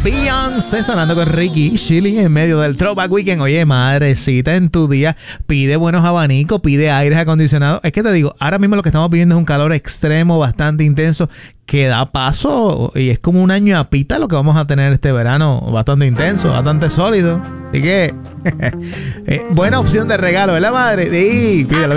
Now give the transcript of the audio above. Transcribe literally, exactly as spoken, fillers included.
Beyoncé sonando con Ricky Chili en medio del Throwback Weekend. Oye, madrecita, en tu día pide buenos abanicos, pide aires acondicionados. Es que te digo, ahora mismo lo que estamos viviendo es un calor extremo, bastante intenso, que da paso y es como un año a pita lo que vamos a tener este verano, bastante intenso, bastante sólido. Así que, eh, buena opción de regalo, ¿verdad, madre? Sí, pídelo.